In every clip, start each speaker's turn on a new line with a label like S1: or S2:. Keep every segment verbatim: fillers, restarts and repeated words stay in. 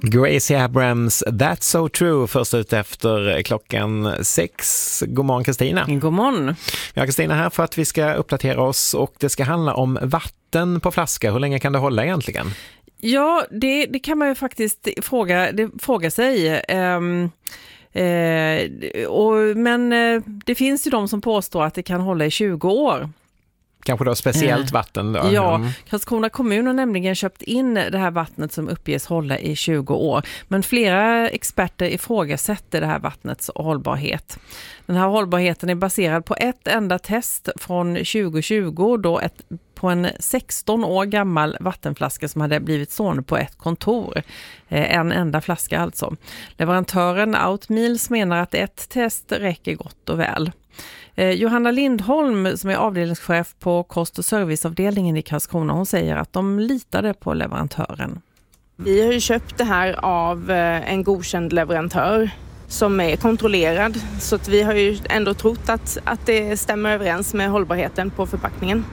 S1: Gracie Abrams, That's So True, först ut efter klockan sex. God morgon Kristina.
S2: God morgon.
S1: Vi har Kristina här för att vi ska uppdatera oss och det ska handla om vatten på flaska. Hur länge kan det hålla egentligen?
S2: Ja, det, det kan man ju faktiskt fråga, det, fråga sig. Um, eh, och, men eh, det finns ju de som påstår att det kan hålla i tjugo år.
S1: Kanske då speciellt eh, vatten då?
S2: Ja,
S1: mm.
S2: Karlskrona kommun har nämligen köpt in det här vattnet som uppges hålla i tjugo år. Men flera experter ifrågasätter det här vattnets hållbarhet. Den här hållbarheten är baserad på ett enda test från tjugo tjugo då ett på en sexton år gammal vattenflaska som hade blivit stående på ett kontor. En enda flaska alltså. Leverantören Outmeals menar att ett test räcker gott och väl. Eh, Johanna Lindholm som är avdelningschef på kost- och serviceavdelningen i Karlskrona, hon säger att de litade på leverantören.
S3: Vi har ju köpt det här av en godkänd leverantör som är kontrollerad, så att vi har ju ändå trott att, att det stämmer överens med hållbarheten på förpackningen.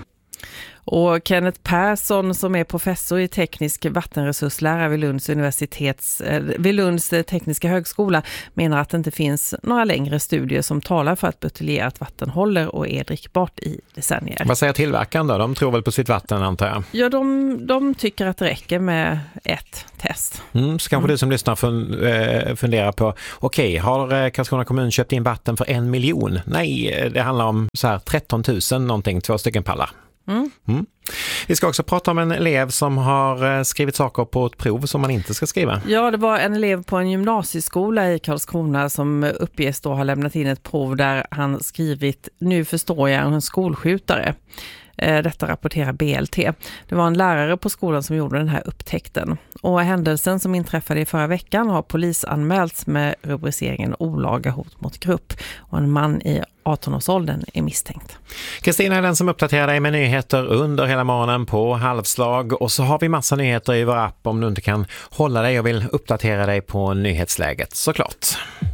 S2: Och Kenneth Persson som är professor i teknisk vattenresurslära vid Lunds, universitets, vid Lunds tekniska högskola menar att det inte finns några längre studier som talar för att buteljerat vatten håller och är drickbart i decennier.
S1: Vad säger tillverkaren då? De tror väl på sitt vatten antar jag?
S2: Ja, de, de tycker att det räcker med ett test.
S1: Mm, så kanske mm. du som lyssnar fun- funderar på okej, okay, har Karlskrona kommun köpt in vatten för en miljon? Nej, det handlar om så här tretton tusen någonting, två stycken pallar. Mm. Mm. Vi ska också prata om en elev som har skrivit saker på ett prov som man inte ska skriva.
S2: Ja, det var en elev på en gymnasieskola i Karlskrona som uppges då har lämnat in ett prov där han skrivit "Nu förstår jag en skolskjutare". Detta rapporterar B L T. Det var en lärare på skolan som gjorde den här upptäckten. Och händelsen som inträffade i förra veckan har polisanmälts med rubriceringen olaga hot mot grupp. Och en man i arton-årsåldern är misstänkt.
S1: Kristina är den som uppdaterar dig med nyheter under hela morgonen på halvslag. Och så har vi massa nyheter i vår app om du inte kan hålla dig och vill uppdatera dig på nyhetsläget såklart.